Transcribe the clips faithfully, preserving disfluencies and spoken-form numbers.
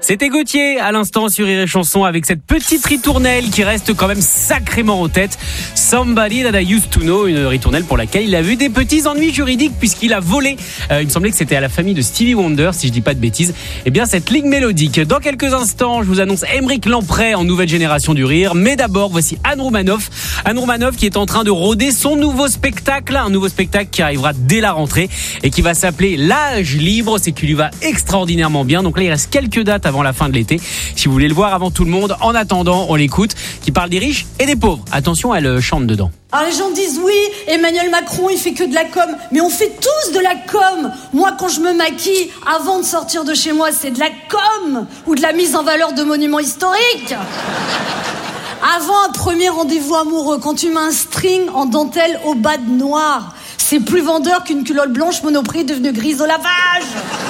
C'était Gauthier à l'instant sur Rire et Chanson avec cette petite ritournelle qui reste quand même sacrément en tête. Somebody That I Used To Know, une ritournelle pour laquelle il a vu des petits ennuis juridiques puisqu'il a volé, euh, il me semblait que c'était à la famille de Stevie Wonder si je dis pas de bêtises, eh bien cette ligne mélodique. Dans quelques instants, je vous annonce Aymeric Lampray en nouvelle génération du rire, mais d'abord voici Anne Romanoff. Anne Romanoff qui est en train de rôder son nouveau spectacle, un nouveau spectacle qui arrivera dès la rentrée et qui va s'appeler L'âge libre, c'est qui lui va extraordinairement bien. Donc là il reste quelques dates avant la fin de l'été. Si vous voulez le voir avant tout le monde, en attendant, on l'écoute, qui parle des riches et des pauvres. Attention, elle chante dedans. Alors les gens disent oui, Emmanuel Macron il fait que de la com, mais on fait tous de la com. Moi quand je me maquille avant de sortir de chez moi, c'est de la com ou de la mise en valeur de monuments historiques. Avant un premier rendez-vous amoureux, quand tu mets un string en dentelle au bas de noir, c'est plus vendeur qu'une culotte blanche Monoprix devenue grise au lavage.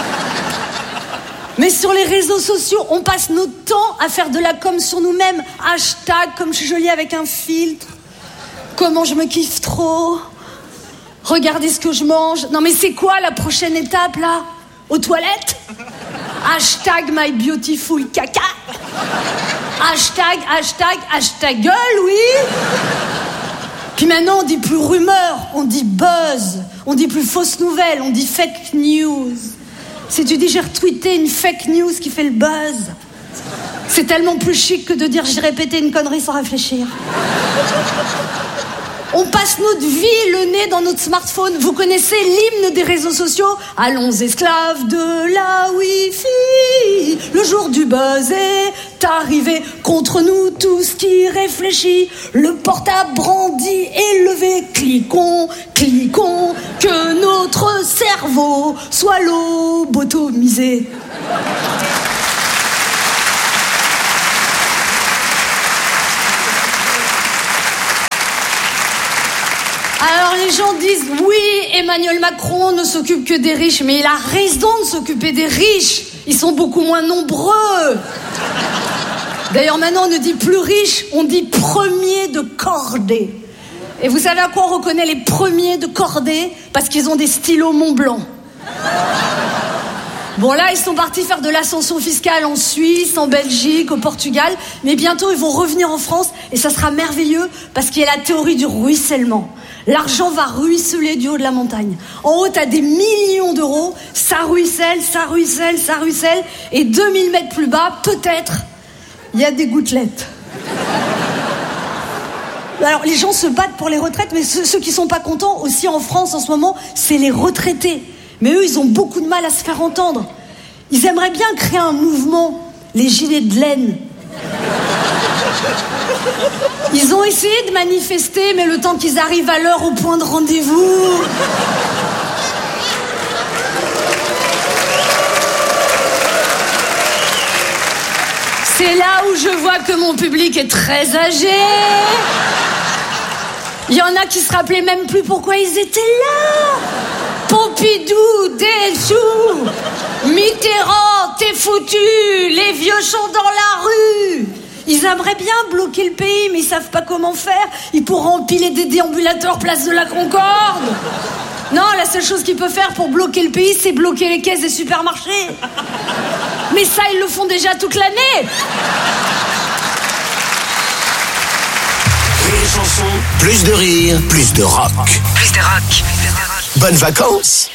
Mais sur les réseaux sociaux, on passe notre temps à faire de la com sur nous-mêmes. Hashtag comme je suis jolie avec un filtre. Comment je me kiffe trop. Regardez ce que je mange. Non mais c'est quoi la prochaine étape là? Aux toilettes? Hashtag my beautiful caca. Hashtag, hashtag, hashtag gueule, oui. Puis maintenant on dit plus rumeur, on dit buzz. On dit plus fausse nouvelle, on dit fake news. Si tu dis j'ai retweeté une fake news qui fait le buzz, c'est tellement plus chic que de dire j'ai répété une connerie sans réfléchir. On passe notre vie le nez dans notre smartphone. Vous connaissez l'hymne des réseaux sociaux? Allons esclaves de la Wi-Fi. Le jour du buzz est arrivé. Contre nous tous qui réfléchit. Le portable brandi et levé. Cliquons, cliquons, que notre cerveau soit lobotomisé. Alors les gens disent oui, Emmanuel Macron ne s'occupe que des riches, mais il a raison de s'occuper des riches. Ils sont beaucoup moins nombreux. D'ailleurs maintenant on ne dit plus riche, on dit premier de cordée. Et vous savez à quoi on reconnaît les premiers de cordée? Parce qu'ils ont des stylos Montblanc. Bon là ils sont partis faire de l'ascension fiscale en Suisse, en Belgique, au Portugal, mais bientôt ils vont revenir en France et ça sera merveilleux parce qu'il y a la théorie du ruissellement. L'argent va ruisseler du haut de la montagne. En haut, t'as des millions d'euros, ça ruisselle, ça ruisselle, ça ruisselle, et deux mille mètres plus bas, peut-être, il y a des gouttelettes. Alors, les gens se battent pour les retraites, mais ceux, ceux qui sont pas contents, aussi en France en ce moment, c'est les retraités. Mais eux, ils ont beaucoup de mal à se faire entendre. Ils aimeraient bien créer un mouvement, les gilets de laine. Ils ont essayé de manifester, mais le temps qu'ils arrivent à l'heure au point de rendez-vous... C'est là où je vois que mon public est très âgé. Il y en a qui se rappelaient même plus pourquoi ils étaient là. Pompidou, déçu. Mitterrand, t'es foutu. Les vieux sont dans la rue. Ils aimeraient bien bloquer le pays, mais ils savent pas comment faire. Ils pourront empiler des déambulateurs place de la Concorde. Non, la seule chose qu'ils peuvent faire pour bloquer le pays, c'est bloquer les caisses des supermarchés. Mais ça, ils le font déjà toute l'année. Rire et Chanson, plus de rire, plus de rock. Plus de rock. Bonnes vacances.